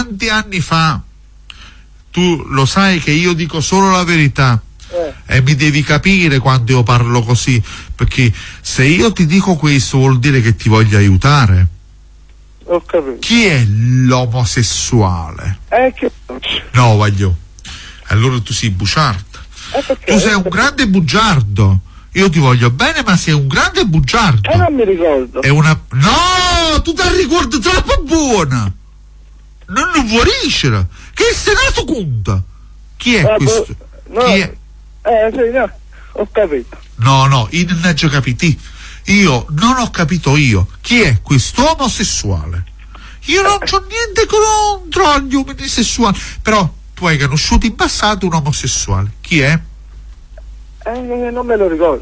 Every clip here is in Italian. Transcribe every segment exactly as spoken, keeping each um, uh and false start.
tanti anni fa, tu lo sai che io dico solo la verità. Eh. E mi devi capire quando io parlo così, perché se io ti dico questo vuol dire che ti voglio aiutare. Ho capito. Chi è l'omosessuale? Eh, che... No, voglio. Allora tu sei bugiardo. Eh, perché? Tu sei un grande bugiardo. Io ti voglio bene, ma sei un grande bugiardo. Eh, non mi ricordo. È una... No, tu ti ricordi troppo buona. Non non vuoi riuscire. Che sei nato conta? Chi è Eh, questo? no. Chi è? Eh, sì, no, ho capito. No, no, io non ho già capito. Io non ho capito io. Chi è questo omosessuale? Io non c'ho niente contro gli uomini sessuali. Però tu hai conosciuto in passato un omosessuale. Chi è? Eh, non me lo ricordo.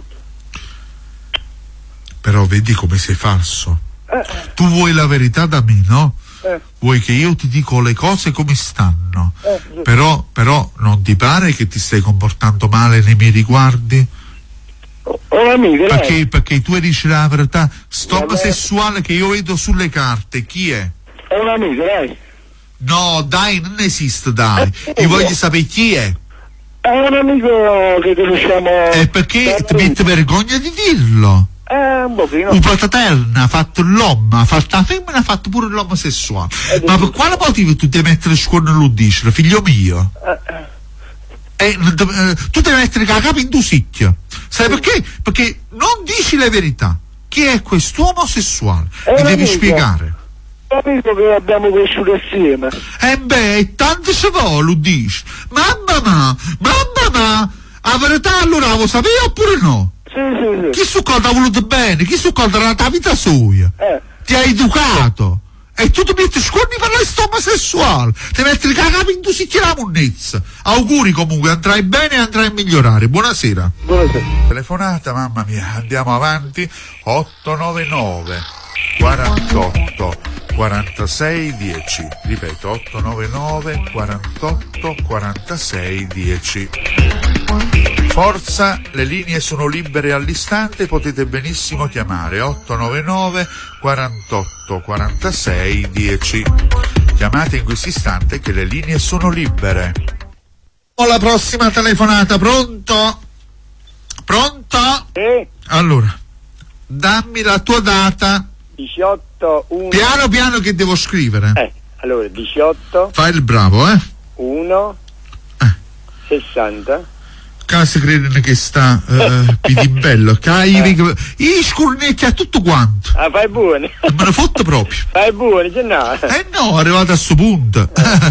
Però vedi come sei falso. Eh, Tu vuoi la verità da me, no? eh, Vuoi che io ti dico le cose come stanno. eh, sì. Però, però non ti pare che ti stai comportando male nei miei riguardi? Oh, oh, amico, lei. Perché, perché tu dici la verità. Sto Vabbè. omosessuale che io vedo sulle carte, chi è? È un amico, lei. No, dai, non esiste, dai. Eh, Io voglio sapere chi è. È un amico che conosciamo. E perché ti metti vergogna di dirlo? Eh, un pochino. Un paterno ha fatto l'uomo, ha fatto la femmina, ha fatto pure l'omosessuale. Eh, Ma per quale motivo tu devi mettere scuola e lo dici, figlio mio? Eh, Eh, non te- eh, tu devi mettere la capa in tu sicchio. Sai perché? Perché non dici la verità. Chi è questo omosessuale? È Mi un devi amico. spiegare. un amico che abbiamo cresciuto assieme. E beh, tanto ci vuole, dici. Mamma ma, mamma ma, la verità allora la vuoi sapere oppure no? Sì, sì, sì. Chi su cosa ha voluto bene? Chi su cosa ha la vita sua? Eh, Ti ha educato. E tu ti metti scorni per la omosessuale. Ti metti il cagato in tu si la monnezza. Auguri comunque, andrai bene e andrai a migliorare. Buonasera. buonasera. Telefonata, mamma mia, andiamo avanti. otto nove nove quarantotto quarantasei dieci. Ripeto, otto nove nove quarantotto quarantasei dieci. Forza, le linee sono libere all'istante, potete benissimo chiamare otto nove nove quarantotto quarantasei dieci. Chiamate in questo istante che le linee sono libere. Ho la prossima telefonata, pronto? Pronto? Sì, Allora, dammi la tua data. diciotto uno. Piano piano che devo scrivere. Eh, allora, diciotto Fai il bravo, eh? uno Eh. sessanta. Casi credono che sta eh, pidimbello, caivi, i scurnetti a tutto quanto. Ah, fai buono. Non me ne fotte proprio. Fai buono, c'è no. Eh no, è arrivato a sto punto.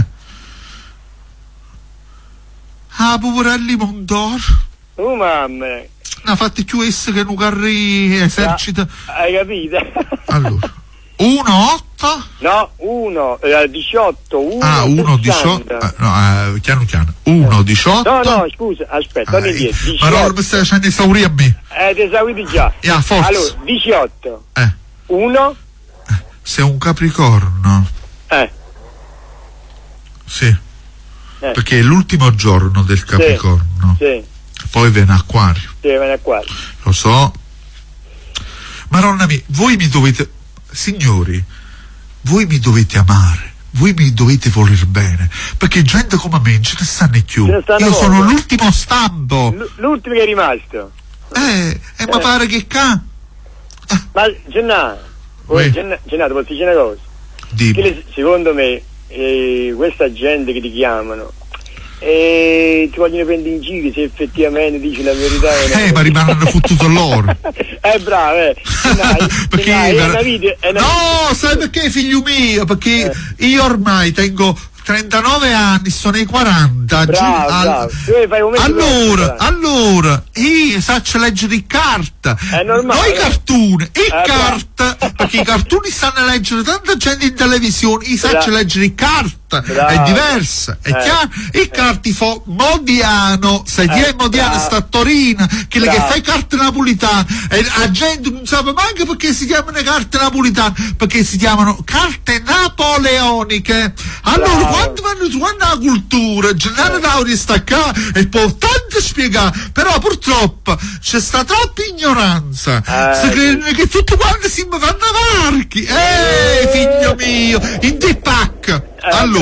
Ah, poverelli Mondor. Oh, mamma. Ha fatto più esse che un carri esercita. Hai capito? Allora, uno otto. No, uno, eh, diciotto, uno. Ah, uno diciotto. Eh, no, eh, piano piano. uno diciotto. No, no, scusa, aspetta, non Ah, è dieci. ma non mi stai facendo esaurire a me. Eh, ti esauriti già. Yeah, forza. Allora, diciotto, Eh, uno, sei un capricorno. eh, Sì. Eh. Perché è l'ultimo giorno del Capricorno. sì, Poi viene Acquario. sì, viene qua. Lo so. Maronna mia, voi mi dovete, signori, voi mi dovete amare, voi mi dovete voler bene, perché gente come me non ce ne stanno più. Ce ne stanno Io poche. sono l'ultimo stampo. L- l'ultimo che è rimasto. Eh, e mi Eh. pare che ca. Ma Gennaro, Ui. Gennaro, posso dire una cosa? Dimmi. Che le- secondo me eh, questa gente che ti chiamano eh, ti vogliono prendere in giro se effettivamente dici la verità. Eh, ma rimangono fottuto loro. Eh, bravo, eh. Dai, perché dai, è per- una vita, è una no, sai perché, figlio mio? Perché io ormai tengo trentanove anni, sono ai quaranta. Bravo, giù- al- bravo. Tu fai un momento allora, per- allora, io saccio leggere in carta. È normale. Non i cartoni, i Eh, carta, perché i cartoni stanno a leggere tanta gente in televisione, io saccio Bravo. leggere in carta. Bravo. È diversa, è Eh. chiaro? I carti fo Modiano, sai chi Eh, è Modiano? bravo. Sta a Torino, quello che Bravo. fa i carte napolitane, e la gente non sa manco perché si chiamano carte napolitane, perché si chiamano carte napoleoniche. Allora, Bravo. quando vanno su la cultura, Gennaro Tauri sta qua e è importante spiegare, però purtroppo c'è sta troppa ignoranza. Eh, Si credono che tutti quanti si fanno varchi. Eh, figlio mio, in te pacca. Allora,